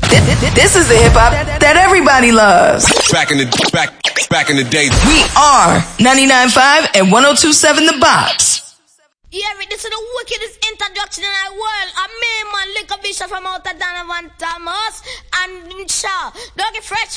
This is the hip hop that everybody loves. Back in the day. We are 99.5 and 102.7 The Box. Yeah, this is the wickedest introduction in the world. I'm me, man, Liquor Bishop from out of Donovan Thomas. And Shaw, don't get fresh